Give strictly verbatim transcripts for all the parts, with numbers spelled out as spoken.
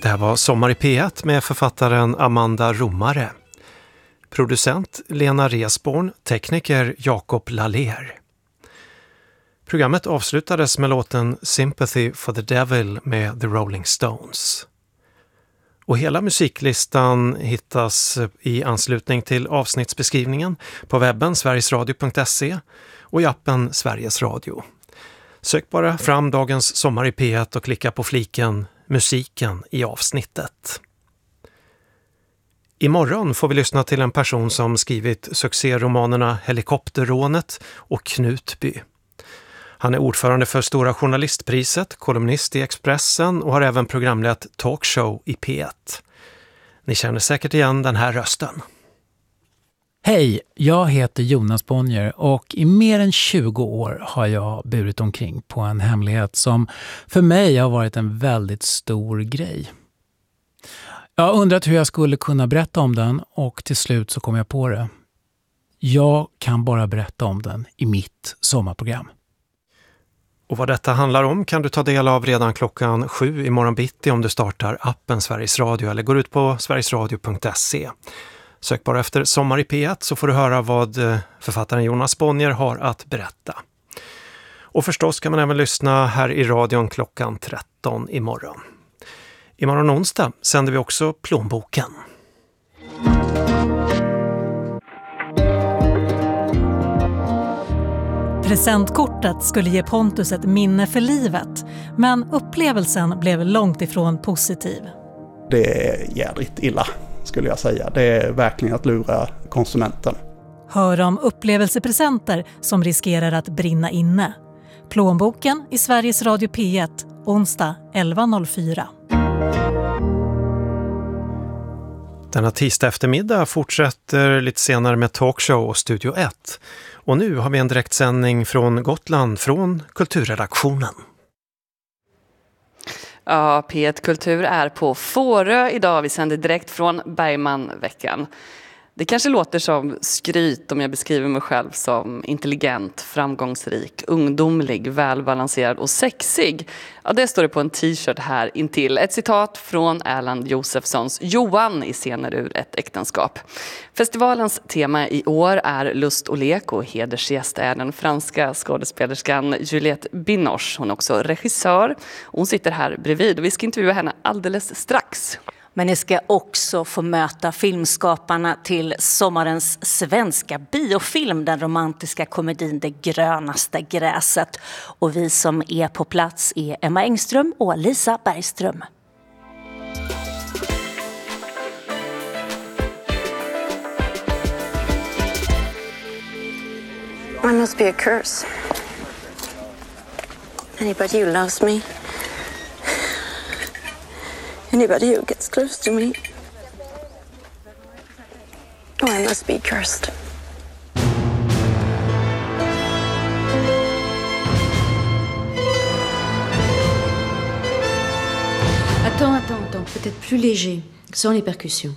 Det här var Sommar i P ett med författaren Amanda Romare. Producent Lena Resborn, tekniker Jakob Lallér. Programmet avslutades med låten Sympathy for the Devil med The Rolling Stones. Och hela musiklistan hittas i anslutning till avsnittsbeskrivningen på webben sverigesradio punkt se och i appen Sveriges Radio. Sök bara fram dagens Sommar i P ett och klicka på fliken Musiken i avsnittet. Imorgon får vi lyssna till en person som skrivit succéromanerna Helikopterrånet och Knutby. Han är ordförande för Stora journalistpriset, kolumnist i Expressen och har även programlett talkshow i P ett. Ni känner säkert igen den här rösten. Hej, jag heter Jonas Bonnier och i mer än tjugo år har jag burit omkring på en hemlighet som för mig har varit en väldigt stor grej. Jag har undrat hur jag skulle kunna berätta om den och till slut så kom jag på det. Jag kan bara berätta om den i mitt sommarprogram. Och vad detta handlar om kan du ta del av redan klockan sju i morgon bitti om du startar appen Sveriges Radio eller går ut på sverigesradio punkt se. Sök bara efter Sommar i P ett så får du höra vad författaren Jonas Bonnier har att berätta. Och förstås kan man även lyssna här i radion klockan tretton imorgon. Imorgon onsdag sänder vi också Plånboken. Presentkortet skulle ge Pontus ett minne för livet, men upplevelsen blev långt ifrån positiv. Det är jädrigt illa, skulle jag säga. Det är verkligen att lura konsumenten. Hör om upplevelsepresenter som riskerar att brinna inne. Plånboken i Sveriges Radio P ett, onsdag elva noll fyra. Denna tisdag eftermiddag fortsätter lite senare med talkshow och Studio ett. Och nu har vi en direktsändning från Gotland från kulturredaktionen. Ja, P ett Kultur är på Fårö idag. Vi sänder direkt från Bergmanveckan. Det kanske låter som skryt om jag beskriver mig själv som intelligent, framgångsrik, ungdomlig, välbalanserad och sexig. Ja, det står det på en t-shirt här intill. Ett citat från Erland Josephsons Johan i Scener ur ett äktenskap. Festivalens tema i år är lust och lek och hedersgäst är den franska skådespelerskan Juliette Binoche. Hon är också regissör. Hon sitter här bredvid och vi ska intervjua henne alldeles strax. Men ni ska också få möta filmskaparna till sommarens svenska biofilm, den romantiska komedin Det grönaste gräset. Och vi som är på plats är Emma Engström och Lisa Bergström. I must be a curse. Anybody who loves me, anybody who gets close to me, oh, I must be cursed. Attends, attends, attends, peut-être plus léger, sans les percussions.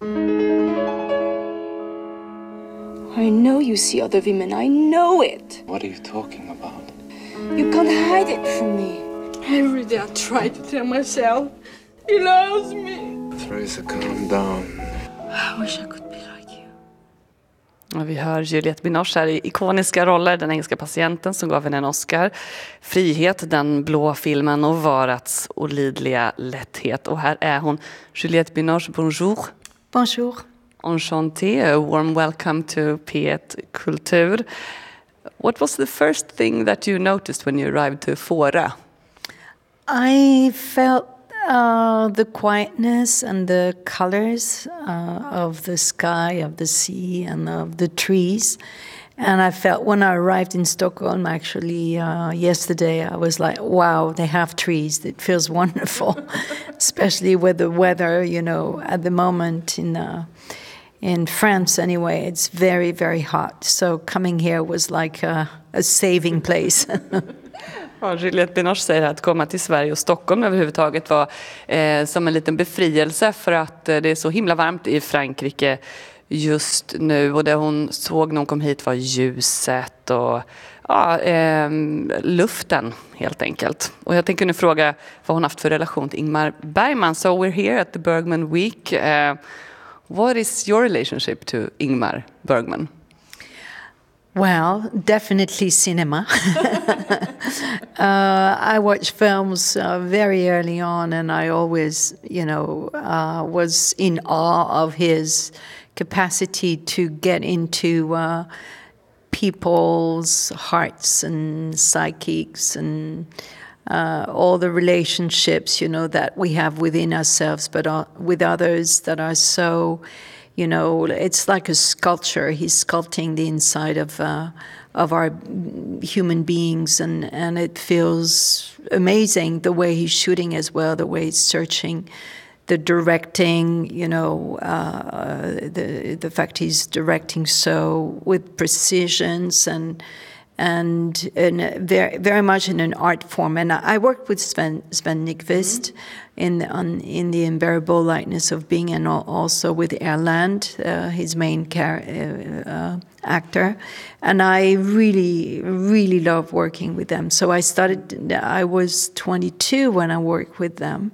I know you see other women, I know it. What are you talking about? You can't hide it from me. Every day I try to tell myself he loves me. Theresa, calm down. I wish I could be like you. Ja, vi hör Juliette Binoche här i ikoniska roller. Den engelska patienten som gav henne en Oscar. Frihet, den blå filmen och Varats olidliga lätthet. Och här är hon. Juliette Binoche, bonjour. Bonjour. Enchanté, a warm welcome to P ett Kultur. What was the first thing that you noticed when you arrived to Fårö? I felt uh, the quietness and the colors uh, of the sky, of the sea, and of the trees. And I felt when I arrived in Stockholm, actually, uh, yesterday, I was like, wow, they have trees. It feels wonderful, especially with the weather, you know, at the moment in uh, in France anyway, it's very, very hot. So coming here was like a, a saving place. Ja, Juliette Binoche säger att komma till Sverige och Stockholm överhuvudtaget var eh, som en liten befrielse för att eh, det är så himla varmt i Frankrike just nu. Och det hon såg när hon kom hit var ljuset och ja, eh, luften helt enkelt. Och jag tänker nu fråga vad hon haft för relation till Ingmar Bergman. So we're here at the Bergman Week. Uh, what is your relationship to Ingmar Bergman? Well, definitely cinema. uh, I watched films uh, very early on, and I always, you know, uh, was in awe of his capacity to get into uh, people's hearts and psychics and uh, all the relationships, you know, that we have within ourselves, but uh, with others that are so... You know, it's like a sculpture. He's sculpting the inside of uh, of our human beings, and, and it feels amazing the way he's shooting as well, the way he's searching, the directing. You know, uh, the the fact he's directing so with precisions and and and very very much in an art form. And I worked with Sven Sven Nykvist. Mm-hmm. in on, in the unbearable lightness of being, and also with Erland, uh, his main car- uh, uh, actor, and I really, really love working with them. So I started. I was twenty-two when I worked with them,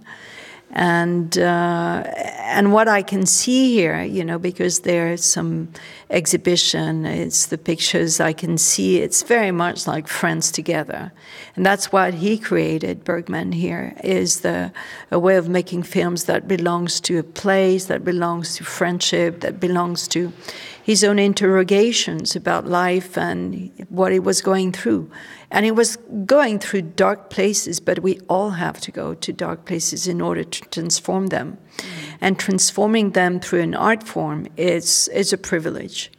and uh, and what I can see here, you know, because there's some exhibition, it's the pictures I can see. It's very much like friends together, and that's what he created. Bergman here is the a way of making films that belongs to a place, that belongs to friendship, that belongs to his own interrogations about life and what he was going through. And he was going through dark places, but we all have to go to dark places in order to transform them. Mm. And transforming them through an art form is, is a privilege.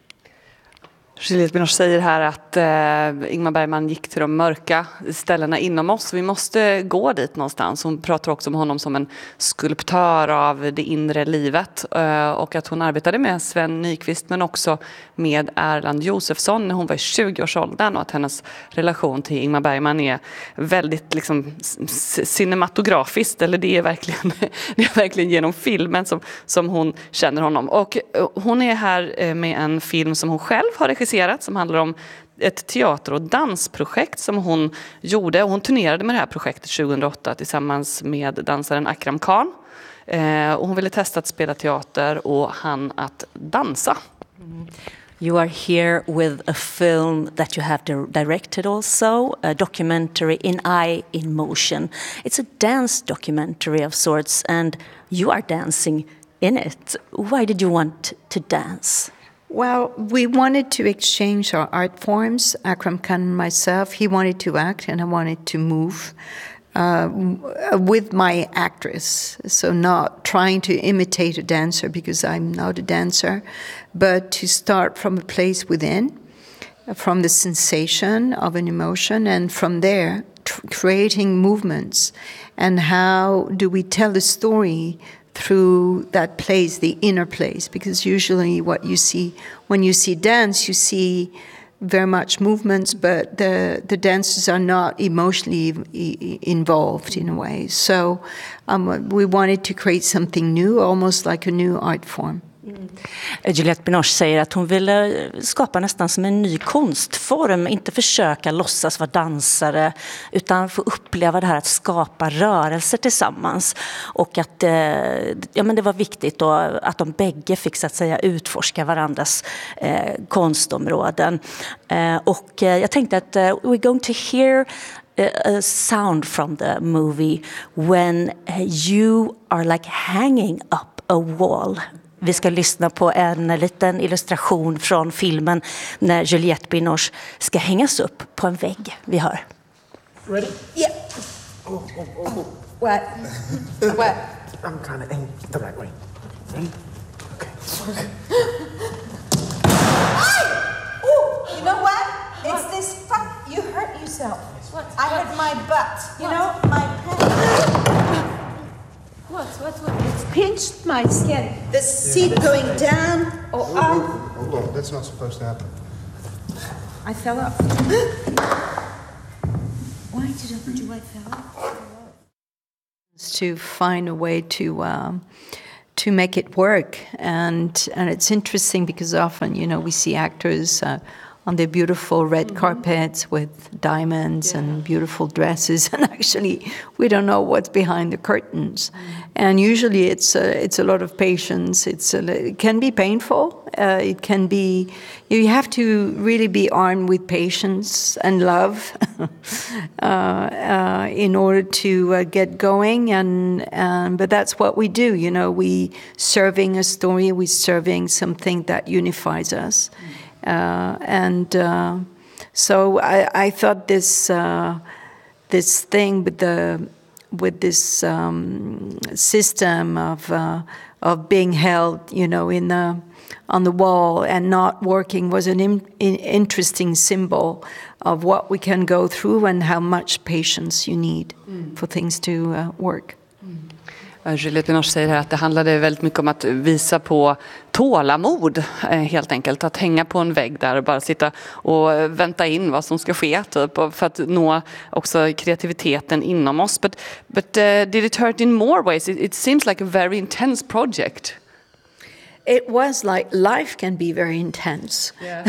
Juliette Binoche säger här att eh, Ingmar Bergman gick till de mörka ställena inom oss. Vi måste gå dit någonstans. Hon pratar också om honom som en skulptör av det inre livet. Eh, och att hon arbetade med Sven Nykvist men också med Erland Josephson när hon var i tjugoårsåldern. Och att hennes relation till Ingmar Bergman är väldigt liksom, cinematografiskt. Eller det är verkligen, det är verkligen genom filmen som, som hon känner honom. Och eh, hon är här med en film som hon själv har regisserat, som handlar om ett teater- och dansprojekt som hon gjorde. Och hon turnerade med det här projektet tjugohundraåtta tillsammans med dansaren Akram Khan. Eh, och hon ville testa att spela teater och han att dansa. Mm. You are here with a film that you have directed also, a documentary In Eye in Motion. It's a dance documentary of sorts, and you are dancing in it. Why did you want to dance? Well, we wanted to exchange our art forms. Akram Khan and myself, he wanted to act and I wanted to move uh, with my actress. So not trying to imitate a dancer because I'm not a dancer, but to start from a place within, from the sensation of an emotion, and from there tr- creating movements. And how do we tell the story through that place, the inner place, because usually what you see when you see dance, you see very much movements, but the the dancers are not emotionally e- involved in a way. So um, we wanted to create something new, almost like a new art form. Mm. Juliette Binoche säger att hon ville skapa nästan som en ny konstform, inte försöka låtsas vara dansare utan få uppleva det här att skapa rörelser tillsammans, och att eh, ja, men det var viktigt då att de bägge fick så att säga utforska varandras eh, konstområden. Eh, och eh, jag tänkte att uh, we're going to hear a sound from the movie when you are like hanging up a wall. Vi ska lyssna på en liten illustration från filmen när Juliette Binoche ska hängas upp på en vägg. Vi hör. Ready? Yeah. Oh, oh, oh, oh. What? What? I'm kind of aiming the right way. Ready? Okay. Ooh, you know what? It's what? This fuck. You hurt yourself. What? I hurt my butt. You what? know, my pants. What? What? What? It's pinched my skin. The seat yeah, going down or oh, up. Oh, oh, oh, that's not supposed to happen. I fell off. Why did I do I fell off? To find a way to um, to make it work. And and it's interesting because often, you know, we see actors uh, on their beautiful red mm-hmm. carpets with diamonds yeah. and beautiful dresses, and actually we don't know what's behind the curtains. Mm-hmm. And usually it's a, it's a lot of patience. It's a, it can be painful. Uh, it can be, you have to really be armed with patience and love uh, uh, in order to uh, get going. And um, but that's what we do. You know, we serving a story, we're serving something that unifies us. Mm-hmm. Uh, and uh, so I, I thought this uh, this thing with the with this um, system of uh, of being held, you know, in the on the wall and not working was an in, in interesting symbol of what we can go through and how much patience you need mm. for things to uh, work. Juliette Binoche säger här att det handlade väldigt mycket om att visa på tålamod, helt enkelt. Att hänga på en vägg där och bara sitta och vänta in vad som ska ske, typ, för att nå också kreativiteten inom oss. But, but uh, did it hurt in more ways? It, it seems like a very intense project. It was like life can be very intense. Yeah.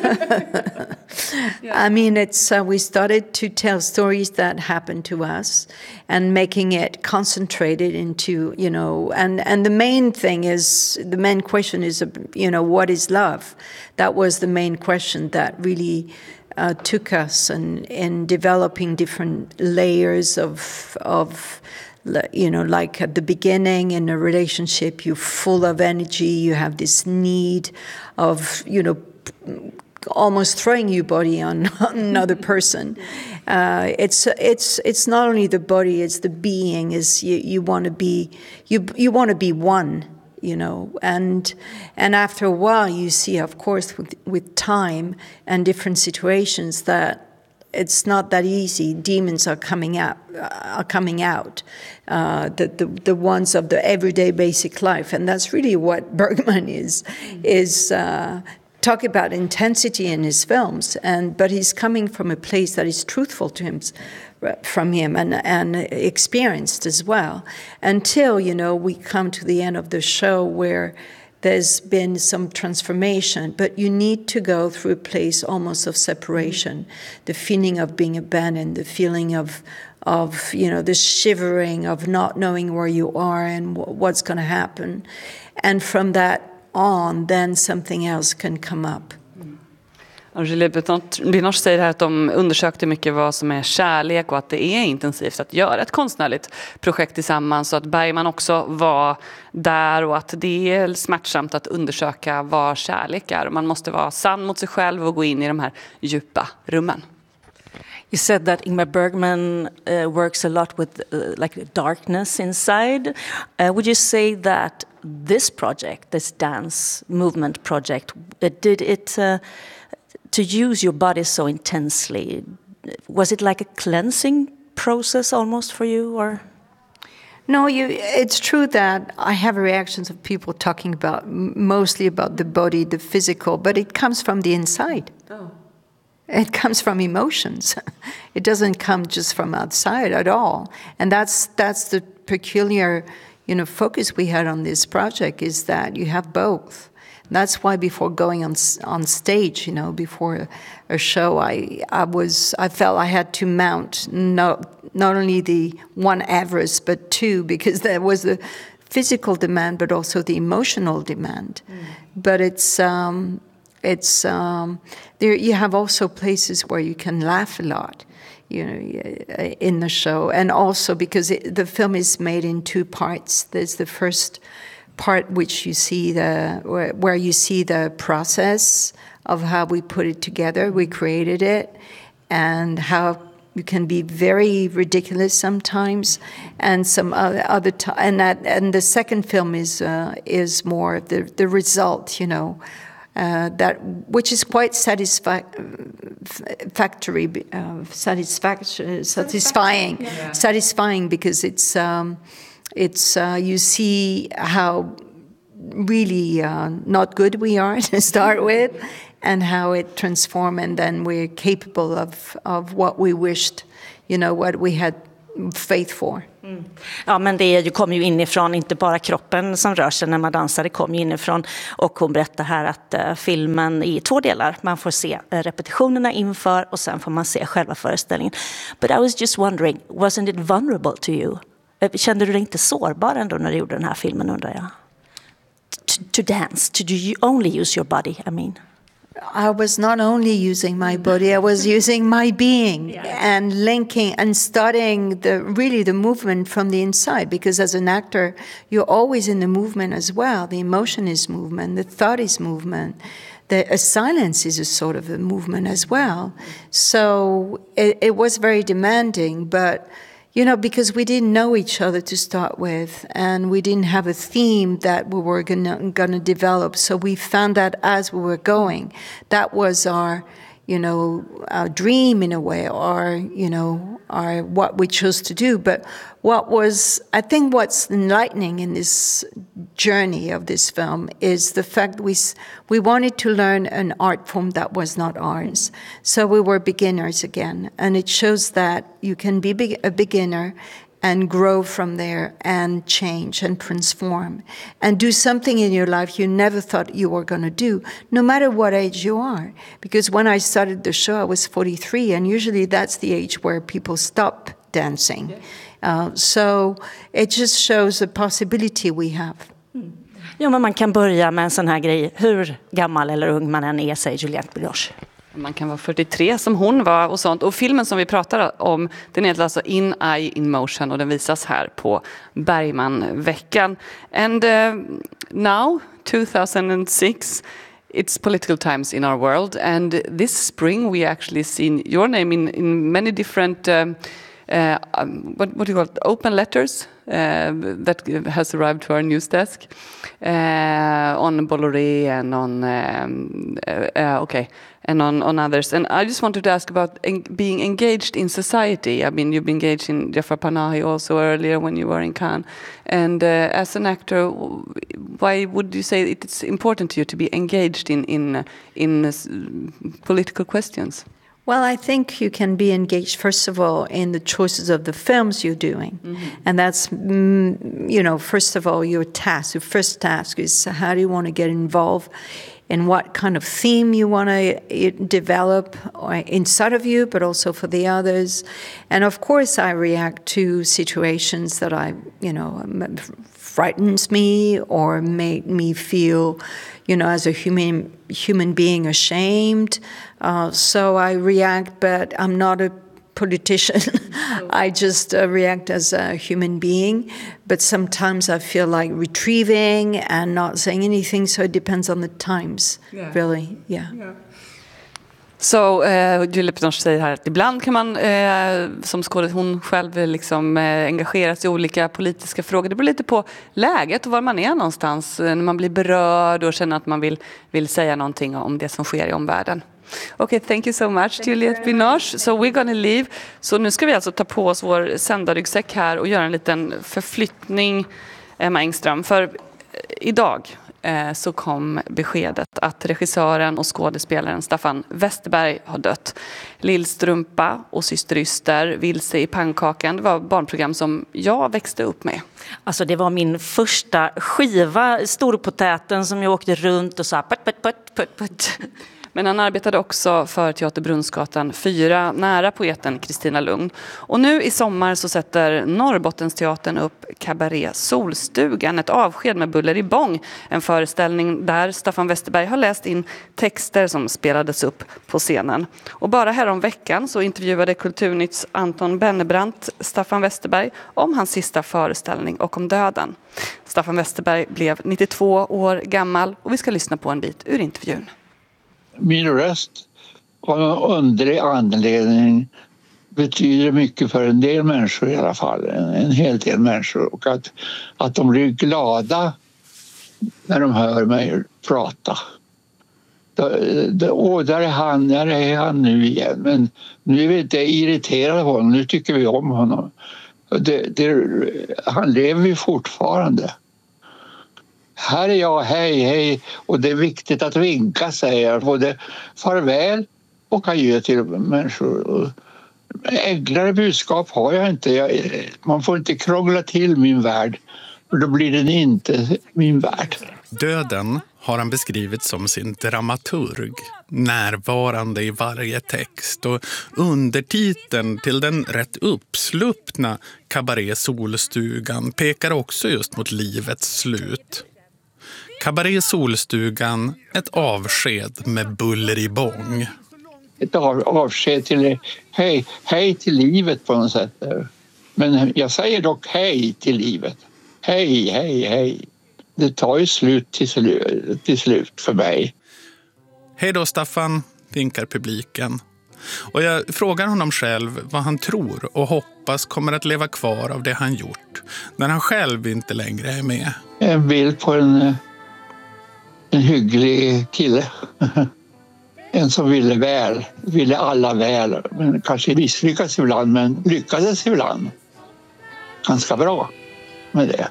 yeah. I mean, it's uh, we started to tell stories that happened to us, and making it concentrated into, you know, and and the main thing is the main question is, you know, what is love? That was the main question that really uh, took us in in developing different layers of of. You know, like at the beginning in a relationship, you're full of energy, you have this need of, you know, almost throwing your body on another person. Uh, it's it's it's not only the body, it's the being. Is you, you want to be you you want to be one, you know, and and after a while you see, of course, with with time and different situations that it's not that easy. Demons are coming out, uh, are coming out, uh, the, the the ones of the everyday basic life, and that's really what Bergman is, mm. is uh, talk about intensity in his films, and but he's coming from a place that is truthful to him, from him, and and experienced as well. Until, you know, we come to the end of the show where there's been some transformation, but you need to go through a place almost of separation, the feeling of being abandoned, the feeling of, of you know, the shivering of not knowing where you are and w- what's going to happen. And from that on, then something else can come up. Juliette Binoche säger här att de undersökte mycket vad som är kärlek och att det är intensivt att göra ett konstnärligt projekt tillsammans, och att Bergman också var där, och att det är smärtsamt att undersöka vad kärlek är. Man måste vara sann mot sig själv och gå in i de här djupa rummen. You said that Ingmar Bergman uh, works a lot with uh, like darkness inside. Uh, would you say that this project, this dance movement project, uh, did it uh, to use your body so intensely? Was it like a cleansing process almost for you, or? No, you, it's true that I have reactions of people talking about mostly about the body, the physical, but it comes from the inside. Oh. It comes from emotions. It doesn't come just from outside at all. And that's that's the peculiar, you know, focus we had on this project, is that you have both. That's why before going on on stage, you know, before a, a show, I I was I felt I had to mount no, not only the one Everest but two, because there was the physical demand but also the emotional demand. Mm. But it's um, it's um, there. You have also places where you can laugh a lot, you know, in the show, and also because it, the film is made in two parts. There's the first part which you see the where, where you see the process of how we put it together, we created it, and how you can be very ridiculous sometimes, and some other, other t- and that and the second film is uh, is more the the result, you know, uh, that which is quite satisfactory, uh, satisfaction, satisfying, yeah. satisfying because it's. Um, It's uh, you see how really uh, not good we are to start with, and how it transforms, and then we're capable of, of what we wished, you know, what we had faith for. Mm. Ja, men det ju, kommer ju inifrån, inte bara kroppen som rör sig när man dansar, det kommer ju inifrån. Och hon berättar här att uh, filmen är i två delar. Man får se uh, repetitionerna inför och sen får man se själva föreställningen. But I was just wondering, wasn't it vulnerable to you? Uh, kände du dig inte sårbar ändå när du gjorde den här filmen, undrar jag? To, to dance, to do you only use your body, I mean. I was not only using my body, I was using my being, yeah. and linking and studying the really the movement from the inside, because as an actor you're always in the movement as well. The emotion is movement, the thought is movement, the a silence is a sort of a movement as well. So it, it was very demanding, but you know, because we didn't know each other to start with, and we didn't have a theme that we were gonna, gonna develop. So we found that as we were going. That was our, you know, our dream in a way, or, you know, our what we chose to do. But what was, I think what's enlightening in this journey of this film is the fact we we wanted to learn an art form that was not ours. So we were beginners again. And it shows that you can be a beginner and grow from there and change and transform and do something in your life you never thought you were going to do, no matter what age you are. Because when I started the show, I was forty-three, and usually that's the age where people stop dancing. Uh, so it just shows the possibility we have. Mm. Ja, men man kan börja med en sån här grej, hur gammal eller ung man än är, säger Juliette Binoche. Man kan vara fyrtiotre som hon var och sånt. Och filmen som vi pratar om, den heter alltså In Eye in Motion och den visas här på Bergmanveckan. And uh, now, two thousand six, it's political times in our world. And this spring we actually seen your name in, in many different, um, uh, um, what, what do you call it, open letters uh, that has arrived to our news desk. Uh, on Bolloré and on, um, uh, uh, okay, and on, on others. And I just wanted to ask about en- being engaged in society. I mean, you've been engaged in Jafar Panahi also earlier when you were in Cannes. And uh, as an actor, why would you say it's important to you to be engaged in, in, in uh, political questions? Well, I think you can be engaged, first of all, in the choices of the films you're doing. Mm-hmm. And that's, mm, you know, first of all, your task, your first task is how do you want to get involved in what kind of theme you want to develop inside of you, but also for the others. And of course, I react to situations that I, you know, frightens me or make me feel, you know, as a human human being ashamed. Uh, so I react, but I'm not a politician. I just uh, react as a human being. But sometimes I feel like retrieving and not saying anything. So it depends on the times, yeah. really. Yeah. yeah. Så eh, Juliette Binoche säger här att ibland kan man eh, som skådespelare, hon själv liksom eh, engagera sig i olika politiska frågor. Det beror lite på läget och var man är någonstans när man blir berörd och känner att man vill, vill säga någonting om det som sker i omvärlden. Okay, thank you so much, thank Juliette Binoche. So we're gonna leave. Så nu ska vi alltså ta på oss vår sändarryggsäck här och göra en liten förflyttning, Emma Engström. För idag eh, så kom beskedet att regissören och skådespelaren Staffan Westerberg har dött. Lillstrumpa och Syster Yster, Vilse i pannkakan, det var barnprogram som jag växte upp med. Alltså det var min första skiva, Storpotäten, som jag åkte runt och sa putt, putt, putt, putt, putt. Men han arbetade också för Teater Brunnsgatan fyra, nära poeten Kristina Lugn. Och nu i sommar så sätter Norrbottensteatern upp Cabaret Solstugan, ett avsked med buller i bång. En föreställning där Staffan Westerberg har läst in texter som spelades upp på scenen. Och bara här om veckan så intervjuade Kulturnytts Anton Bennebrandt Staffan Westerberg om hans sista föreställning och om döden. Staffan Westerberg blev nittiotvå år gammal och vi ska lyssna på en bit ur intervjun. Min röst av någon underlig anledning betyder mycket för en del människor i alla fall, en, en hel del människor, och att, att de blir glada när de hör mig prata. Åh, där är han, där är han nu igen, men nu är vi inte irriterade på honom, nu tycker vi om honom. Det, det, han lever ju fortfarande. Här är jag, hej, hej. Och det är viktigt att vinka, säger jag. Både farväl och adjö till människor. enklare budskap har jag inte. Jag, man får inte krångla till min värld, och då blir den inte min värld. Döden har han beskrivit som sin dramaturg, närvarande i varje text, och undertiteln till den rätt uppsluppna Cabaret Solstugan pekar också just mot livets slut. Cabaret Solstugan, ett avsked med buller i bång. Ett av, avsked till hej, hej till livet på något sätt. Men jag säger dock hej till livet. Hej, hej, hej. Det tar ju slut till, slu, till slut för mig. Hej då Staffan, vinkar publiken. Och jag frågar honom själv vad han tror och hoppas kommer att leva kvar av det han gjort när han själv inte längre är med. En bild på en, en hygglig kille. En som ville väl, ville alla väl. Men kanske misslyckades ibland, men lyckades ibland. Ganska bra med det.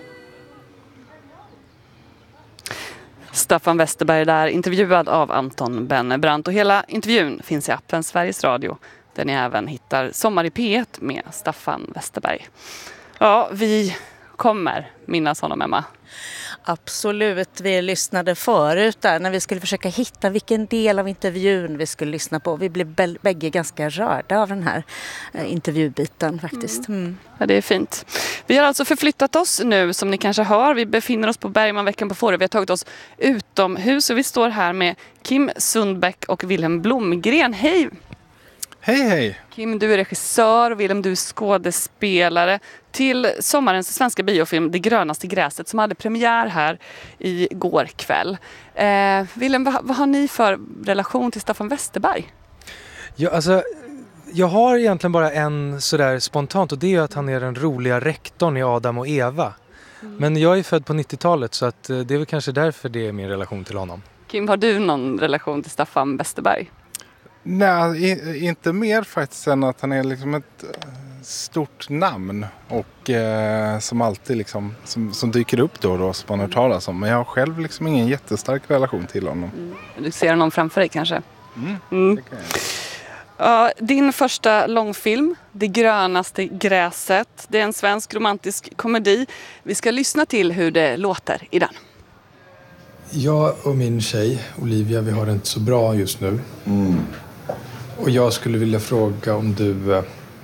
Staffan Westerberg där, intervjuad av Anton Bennebrant. Och hela intervjun finns i appen Sveriges Radio, där ni även hittar Sommar i P ett med Staffan Westerberg. Ja, vi kommer minnas honom, Emma. Absolut, vi lyssnade förut där när vi skulle försöka hitta vilken del av intervjun vi skulle lyssna på. Vi blev bägge ganska rörda av den här eh, intervjubiten faktiskt. Mm. Mm. Ja, det är fint. Vi har alltså förflyttat oss nu, som ni kanske hör. Vi befinner oss på Bergmanveckan på Fårö. Vi har tagit oss utomhus och vi står här med Kim Sundbäck och Wilhelm Blomgren. Hej! Hej, hej! Kim, du är regissör och Wilhelm, du är skådespelare till sommarens svenska biofilm Det grönaste gräset som hade premiär här igår kväll. Eh, Wilhelm, vad, vad har ni för relation till Staffan Westerberg? Ja, alltså, jag har egentligen bara en sådär spontant, och det är ju att han är den roliga rektorn i Adam och Eva. Mm. Men jag är född på nittiotalet, så att det är väl kanske därför det är min relation till honom. Kim, har du någon relation till Staffan Westerberg? Nej, inte mer faktiskt än att han är liksom ett stort namn och eh, som alltid liksom, som, som dyker upp då och då som man har hört talas om. Men jag har själv liksom ingen jättestark relation till honom. Mm. Du ser honom framför dig kanske? Mm, mm. det kan jag. Ja, din första långfilm, Det grönaste gräset, det är en svensk romantisk komedi. Vi ska lyssna till hur det låter i den. Jag och min tjej, Olivia, vi har det inte så bra just nu. Mm. Och jag skulle vilja fråga om du...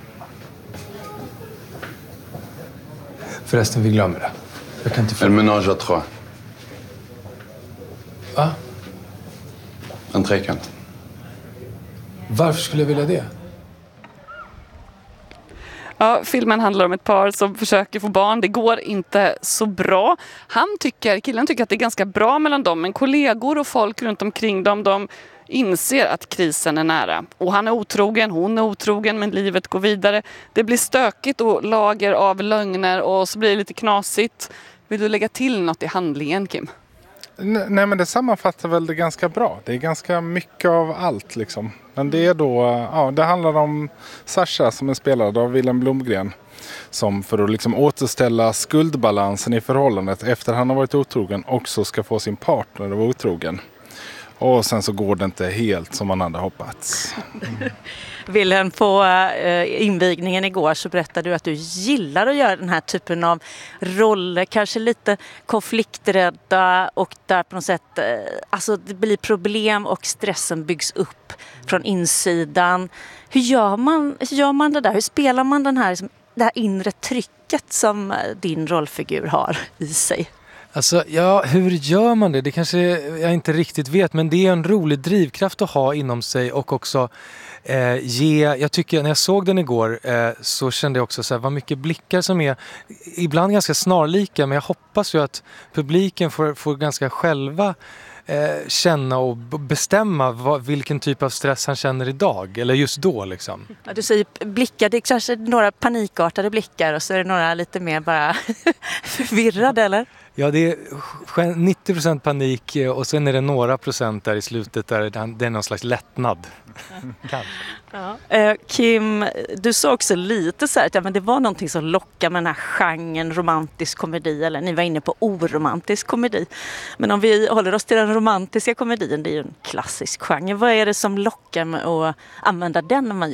Förresten, vi glömmer det. Jag kan inte fråga. En ménage à trois. Va? En trekant. Varför skulle jag vilja det? Ja, filmen handlar om ett par som försöker få barn. Det går inte så bra. Han tycker, killen tycker att det är ganska bra mellan dem. Men kollegor och folk runt omkring dem, de inser att krisen är nära. Och han är otrogen, hon är otrogen, men livet går vidare. Det blir stökigt och lager av lögner och så blir det lite knasigt. Vill du lägga till något i handlingen, Kim? Nej, men det sammanfattar väl det ganska bra. Det är ganska mycket av allt liksom. Men det är då, ja, det handlar om Sasha som är spelad av Wilhelm Blomgren. Som för att liksom återställa skuldbalansen i förhållandet efter han har varit otrogen också ska få sin partner att vara otrogen. Och sen så går det inte helt som man hade hoppats. Mm. Wilhelm, på eh, invigningen igår så berättade du att du gillar att göra den här typen av roller. Kanske lite konflikträdda och där på något sätt eh, alltså det blir problem och stressen byggs upp från insidan. Hur gör man, hur gör man det där? Hur spelar man den här, liksom, det här inre trycket som din rollfigur har i sig? Alltså, ja, hur gör man det? Det kanske jag inte riktigt vet, men det är en rolig drivkraft att ha inom sig och också eh, ge, jag tycker när jag såg den igår eh, så kände jag också så här, vad mycket blickar som är ibland ganska snarlika, men jag hoppas ju att publiken får, får ganska själva eh, känna och bestämma vad, vilken typ av stress han känner idag, eller just då liksom. Ja, du säger blickar, det är kanske några panikartade blickar och så är det några lite mer bara förvirrade, eller? Ja, det är nittio procent panik och sen är det några procent där i slutet där det är någon slags lättnad. Kanske. Ja. Eh, Kim, du sa också lite så här att ja, men det var någonting som lockar med den här genren romantisk komedi, eller ni var inne på oromantisk komedi. Men om vi håller oss till den romantiska komedin, det är ju en klassisk genre. Vad är det som lockar med att använda den när man gör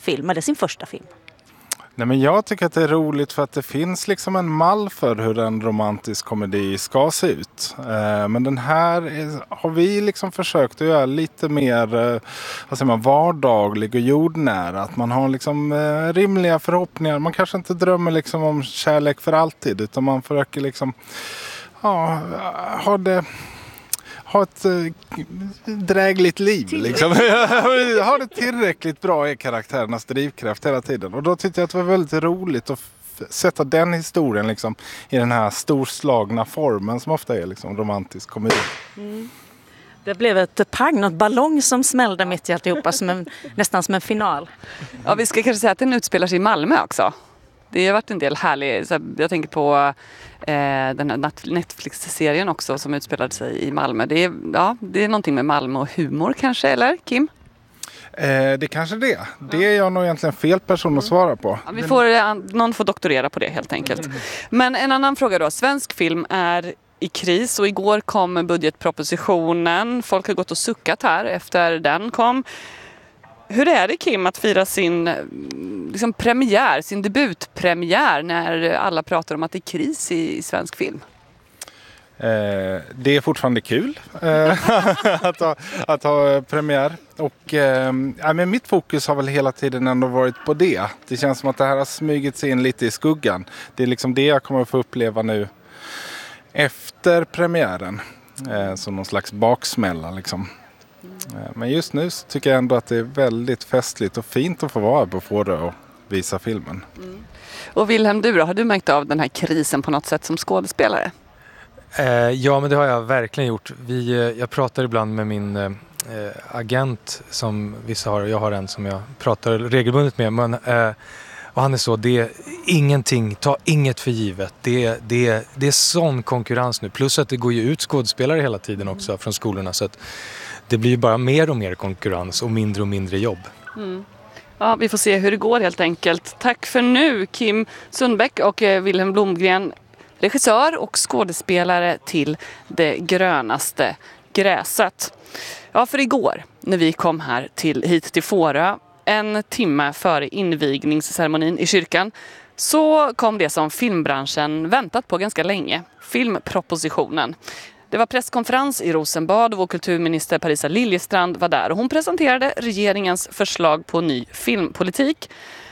film, eller sin första film? Nej, men jag tycker att det är roligt för att det finns liksom en mall för hur en romantisk komedi ska se ut. Eh, men den här är, har vi liksom försökt att göra lite mer eh, vad säger man, vardaglig och jordnära. Att man har liksom eh, rimliga förhoppningar. Man kanske inte drömmer liksom om kärlek för alltid, utan man försöker liksom ja, ha det... ha ett äh, drägligt liv. Liksom. Ha det tillräckligt bra i karaktärernas drivkraft hela tiden. Och då tyckte jag att det var väldigt roligt att f- sätta den historien liksom, i den här storslagna formen som ofta är liksom, romantisk komedi. Mm. Det blev ett pang, något ballong som smällde mitt i alltihopa, som en, nästan som en final. Ja, vi ska kanske säga att den utspelar sig i Malmö också. Det har varit en del härlig, så jag tänker på eh, den här Netflix-serien också som utspelade sig i Malmö. Det är, ja, det är någonting med Malmö och humor kanske, eller Kim? Eh, det kanske det. Det är jag nog egentligen fel person att svara på. Ja, vi får, någon får doktorera på det helt enkelt. Men en annan fråga då. Svensk film är i kris och igår kom budgetpropositionen. Folk har gått och suckat här efter den kom. Hur är det, Kim, att fira sin liksom, premiär, sin debutpremiär när alla pratar om att det är kris i, i svensk film? Eh, det är fortfarande kul eh, att, ha, att ha premiär. Och, eh, ja, men mitt fokus har väl hela tiden ändå varit på det. Det känns som att det här har smugit sig in lite i skuggan. Det är liksom det jag kommer att få uppleva nu efter premiären. Eh, som någon slags baksmälla liksom. Men just nu så tycker jag ändå att det är väldigt festligt och fint att få vara på Fårö och visa filmen. Mm. Och Wilhelm, du då, har du märkt av den här krisen på något sätt som skådespelare? Eh, ja, men det har jag verkligen gjort. Vi, eh, jag pratar ibland med min eh, agent som vissa har. Jag har en som jag pratar regelbundet med. Men, eh, och han är så, det är ingenting, ta inget för givet. Det är, det, är, det är sån konkurrens nu. Plus att det går ju ut skådespelare hela tiden också från skolorna. Så att det blir ju bara mer och mer konkurrens och mindre och mindre jobb. Mm. Ja, vi får se hur det går helt enkelt. Tack för nu, Kim Sundbäck och eh, Wilhelm Blomgren, regissör och skådespelare till Det grönaste gräset. Ja, för igår när vi kom här till, hit till Fårö, en timme före invigningsceremonin i kyrkan, så kom det som filmbranschen väntat på ganska länge, filmpropositionen. Det var presskonferens i Rosenbad och vår kulturminister Parisa Liljestrand var där och hon presenterade regeringens förslag på ny filmpolitik.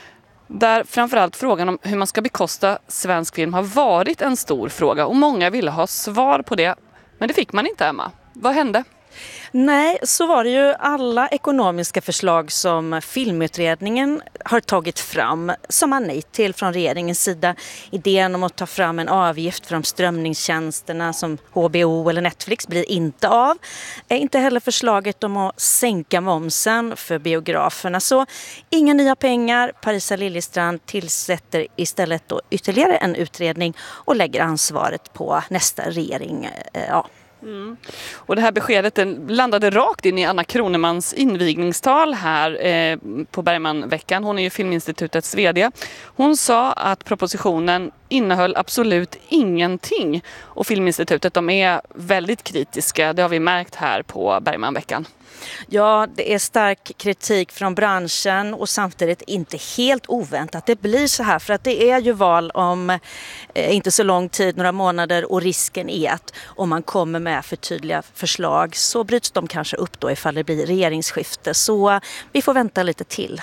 Där framförallt frågan om hur man ska bekosta svensk film har varit en stor fråga och många ville ha svar på det. Men det fick man inte, Emma. Vad hände? Nej, så var det ju. Alla ekonomiska förslag som filmutredningen har tagit fram som man nej till från regeringens sida. Idén om att ta fram en avgift för de strömningstjänsterna som H B O eller Netflix blir inte av. Inte heller förslaget om att sänka momsen för biograferna. Så inga nya pengar. Parisa Liljestrand tillsätter istället då ytterligare en utredning och lägger ansvaret på nästa regering. Ja. Mm. Och det här beskedet landade rakt in i Anna Kronemans invigningstal här eh, på Bergmanveckan. Hon är ju Filminstitutets vd. Hon sa att propositionen innehöll absolut ingenting. Och Filminstitutet, de är väldigt kritiska. Det har vi märkt här på Bergmanveckan. Ja, det är stark kritik från branschen och samtidigt inte helt oväntat. Det blir så här för att det är ju val om eh, inte så lång tid, några månader, och risken är att om man kommer med för tydliga förslag så bryts de kanske upp då ifall det blir regeringsskifte. Så eh, vi får vänta lite till.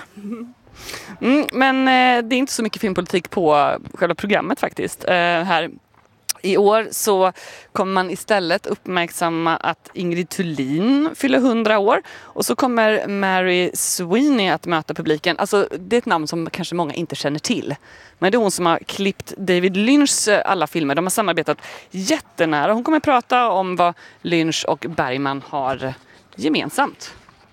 Mm, men eh, det är inte så mycket filmpolitik på själva programmet faktiskt eh, här. I år så kommer man istället uppmärksamma att Ingrid Thulin fyller hundra år och så kommer Mary Sweeney att möta publiken. Alltså det är ett namn som kanske många inte känner till. Men det är hon som har klippt David Lynchs alla filmer. De har samarbetat jättenära. Hon kommer prata om vad Lynch och Bergman har gemensamt.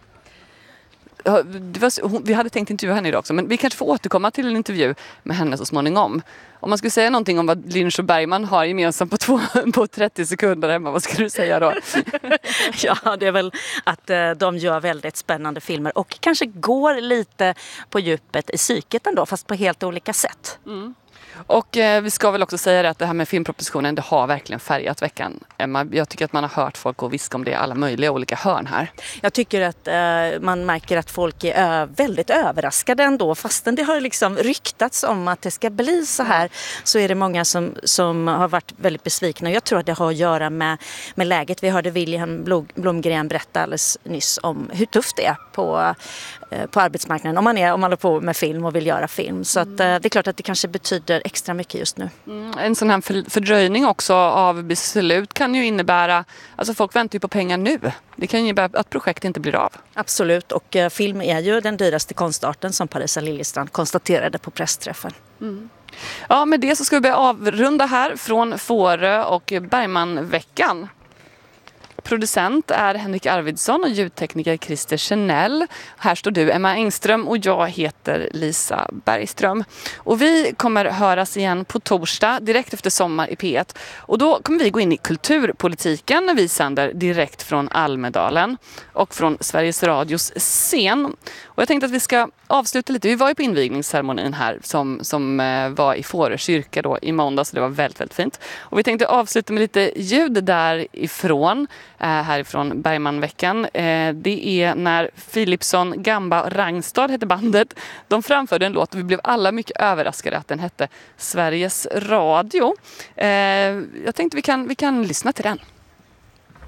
Det var, vi hade tänkt intervjua henne idag också, men vi kanske får återkomma till en intervju med henne så småningom. Om man skulle säga någonting om vad Lynch och Bergman har gemensamt på, två, på trettio sekunder, Emma, vad skulle du säga då? Ja, det är väl att eh, de gör väldigt spännande filmer och kanske går lite på djupet i psyket ändå, fast på helt olika sätt. Mm. Och eh, vi ska väl också säga det att det här med filmpropositionen, det har verkligen färgat veckan. Emma, jag tycker att man har hört folk och viska om det i alla möjliga olika hörn här. Jag tycker att eh, man märker att folk är ö- väldigt överraskade ändå. Fastän det har liksom ryktats om att det ska bli så här, så är det många som, som har varit väldigt besvikna. Jag tror att det har att göra med, med läget. Vi hörde Wilhelm Blom, Blomgren berätta alldeles nyss om hur tufft det är på, eh, på arbetsmarknaden. Om man, är, om man håller på med film och vill göra film. Så att, eh, det är klart att det kanske betyder extra mycket just nu. Mm, en sån här för, fördröjning också av beslut kan ju innebära, alltså folk väntar ju på pengar nu. Det kan ju innebära att projekt inte blir av. Absolut, och eh, film är ju den dyraste konstarten som Parisa Liljestrand konstaterade på pressträffen. Mm. Ja, med det så ska vi börja avrunda här från Fårö och Bergmanveckan. Producent är Henrik Arvidsson och ljudtekniker Christer Chanel. Här står du, Emma Engström, och jag heter Lisa Bergström. Och vi kommer höras igen på torsdag direkt efter sommar i P ett. Och då kommer vi gå in i kulturpolitiken när vi sänder direkt från Almedalen och från Sveriges Radios scen. Och jag tänkte att vi ska avsluta lite. Vi var ju på invigningsceremonin här som, som var i Fårö kyrka då i måndag, så det var väldigt, väldigt fint. Och vi tänkte avsluta med lite ljud därifrån. Härifrån Bergmanveckan. Det är när Philipsson, Gamba och Rangstad heter bandet. De framförde en låt och vi blev alla mycket överraskade att den hette Sveriges Radio. Jag tänkte vi kan, vi kan lyssna till den.